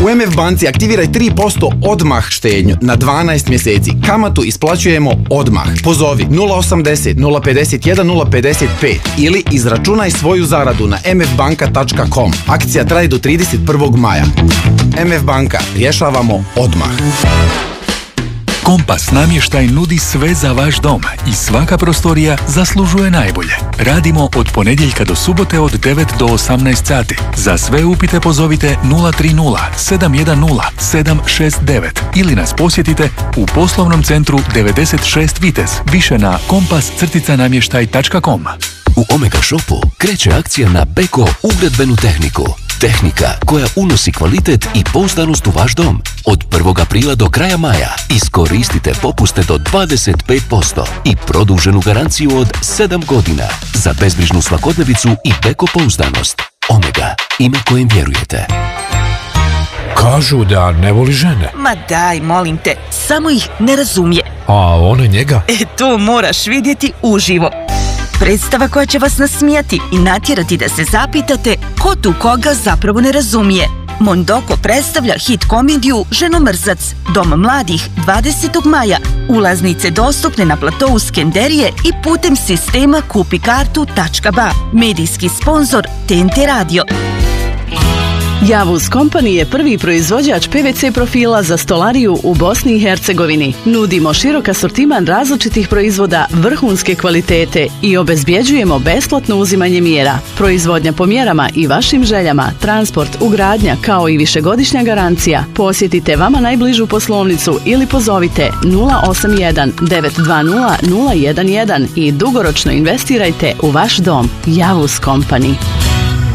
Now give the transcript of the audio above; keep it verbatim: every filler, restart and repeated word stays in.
U em ef banci aktiviraj tri posto odmah štednju na dvanaest mjeseci. Kamatu isplaćujemo odmah. Pozovi nula osamdeset nula pedeset jedan nula pedeset pet ili izračunaj svoju zaradu na em ef banka tačka com. Akcija traje do trideset prvog maja. em ef banka. Rješavamo odmah. Kompas namještaj nudi sve za vaš dom i svaka prostorija zaslužuje najbolje. Radimo od ponedjeljka do subote od devet do osamnaest sati. Za sve upite pozovite nula tri nula sedam jedan nula sedam šest devet ili nas posjetite u poslovnom centru devedeset šest Vitez, više na kompas namještaj tačka com. U Omega Shopu kreće akcija na Beko ugradbenu tehniku. Tehnika koja unosi kvalitet i pouzdanost u vaš dom. Od prvog aprila do kraja maja iskoristite popuste do dvadeset pet posto i produženu garanciju od sedam godina za bezbrižnu svakodnevicu i Beko pouzdanost. Omega, ime kojem vjerujete. Kažu da ne voli žene. Ma daj, molim te, samo ih ne razumije. A ona njega? E, to moraš vidjeti uživo. Predstava koja će vas nasmijati i natjerati da se zapitate ko tu koga zapravo ne razumije. Mondoko predstavlja hit komediju Ženomrzac, Dom mladih, dvadesetog maja. Ulaznice dostupne na platou Skenderije i putem sistema kupi kartu tačka ba. Medijski sponzor T N T Radio. Javuz Company je prvi proizvođač pe ve ce profila za stolariju u Bosni i Hercegovini. Nudimo širok asortiman različitih proizvoda vrhunske kvalitete i obezbjeđujemo besplatno uzimanje mjera. Proizvodnja po mjerama i vašim željama, transport, ugradnja kao i višegodišnja garancija. Posjetite vama najbližu poslovnicu ili pozovite nula osam jedan devet dva nula nula jedan jedan i dugoročno investirajte u vaš dom. Javuz Company.